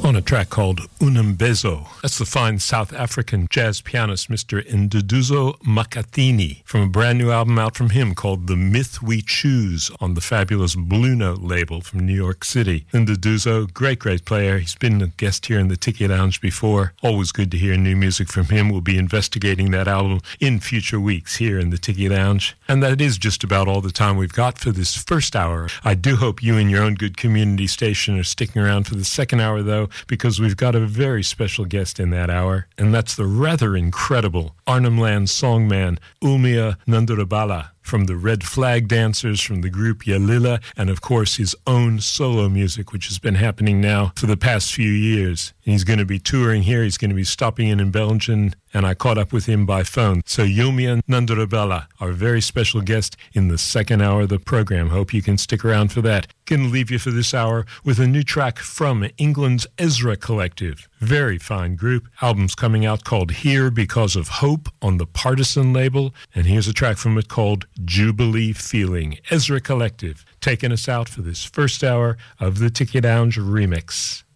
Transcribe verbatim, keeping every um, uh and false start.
on a track called Unambezo. That's the fine South African jazz pianist Mister Nduduzo Makhathini from a brand new album out from him called The Myth We Choose on the fabulous Blue Note label from New York City. Nduduzo, great, great player. He's been a guest here in the Tiki Lounge before. Always good to hear new music from him. We'll be investigating that album in future weeks here in the Tiki Lounge. And that is just about all the time we've got for this first hour. I do hope you and your own good community station are sticking around for the second hour, though, because we've got a very special guest in that hour, and that's the rather incredible Arnhem Land songman Ulmia Nandurabala, from the Red Flag Dancers, from the group Yalila, and of course his own solo music, which has been happening now for the past few years. And he's going to be touring here. He's going to be stopping in in Belgium, and I caught up with him by phone. So Ulmia Nandurabala, our very special guest in the second hour of the program. Hope you can stick around for that. Going to leave you for this hour with a new track from England's Ezra Collective. Very fine group. Album's coming out called Here Because of Hope on the Partisan label. And here's a track from it called Jubilee Feeling. Ezra Collective taking us out for this first hour of the Tiki Lounge Remix.